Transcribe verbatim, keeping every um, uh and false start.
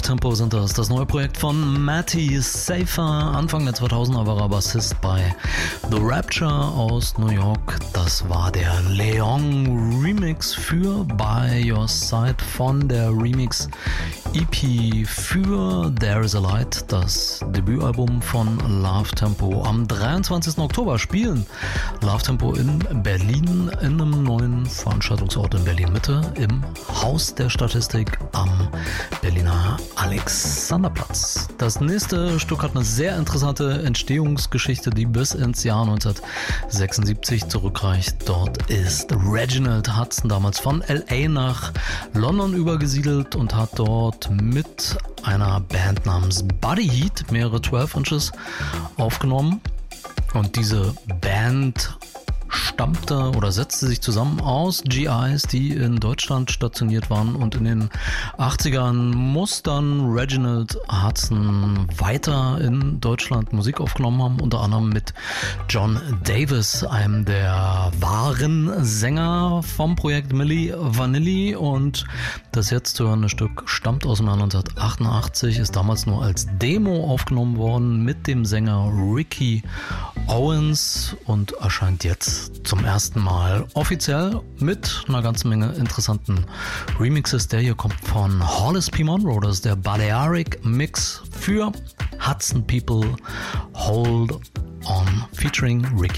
Tempo sind das. Das neue Projekt von Matty Safer. Anfang der zweitausender war er Bassist bei The Rapture aus New York. Das war der Leon Remix für By Your Side von der Remix E P für There Is a Light, das Debütalbum von Love Tempo. Am dreiundzwanzigsten Oktober spielen Love Tempo in Berlin in einem neuen Veranstaltungsort in Berlin-Mitte im Haus der Statistik am Berliner Alexanderplatz. Das nächste Stück hat eine sehr interessante Entstehungsgeschichte, die bis ins Jahr neunzehnhundertsechsundsiebzig zurückreicht. Dort ist Reginald Hudson damals von L A nach London übergesiedelt und hat dort mit einer Band namens Body Heat mehrere zwölf Inches aufgenommen. Und diese Band stammte oder setzte sich zusammen aus G Is, die in Deutschland stationiert waren, und in den achtzigern muss dann Reginald Hudson weiter in Deutschland Musik aufgenommen haben, unter anderem mit John Davis, einem der wahren Sänger vom Projekt Milli Vanilli, und das jetzt zu hörende Stück stammt aus dem Jahr neunzehnhundertachtundachtzig, ist damals nur als Demo aufgenommen worden mit dem Sänger Ricky Owens und erscheint jetzt zum ersten Mal offiziell mit einer ganzen Menge interessanten Remixes. Der hier kommt von Hollis P. Monroe, das ist der Balearic Mix für Hudson People Hold On featuring Ricky